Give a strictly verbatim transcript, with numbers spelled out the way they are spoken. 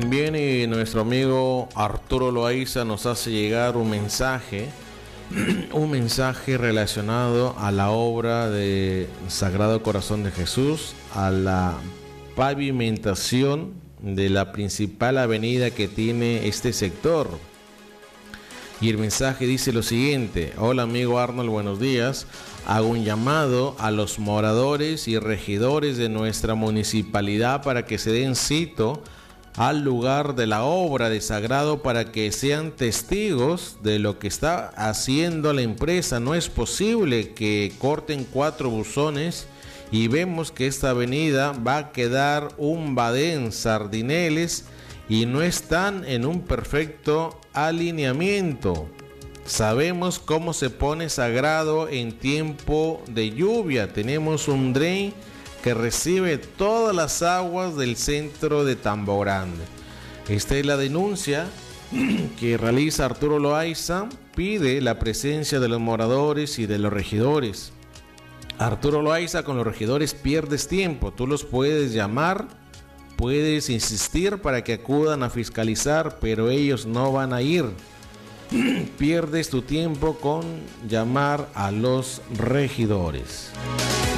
También eh, nuestro amigo Arturo Loaiza nos hace llegar un mensaje, un mensaje relacionado a la obra de Sagrado Corazón de Jesús, a la pavimentación de la principal avenida que tiene este sector. Y el mensaje dice lo siguiente: hola amigo Arnold, buenos días. Hago un llamado a los moradores y regidores de nuestra municipalidad para que se den cito al lugar de la obra de Sagrado para que sean testigos de lo que está haciendo la empresa. No es posible que corten cuatro buzones y vemos que esta avenida va a quedar un badén, sardineles, y no están en un perfecto alineamiento. Sabemos cómo se pone Sagrado en tiempo de lluvia. Tenemos un drain que recibe todas las aguas del centro de Tambo Grande. Esta es la denuncia que realiza Arturo Loaiza. Pide la presencia de los moradores y de los regidores. Arturo Loaiza, con los regidores pierdes tiempo. Tú los puedes llamar, puedes insistir para que acudan a fiscalizar, pero ellos no van a ir. Pierdes tu tiempo con llamar a los regidores.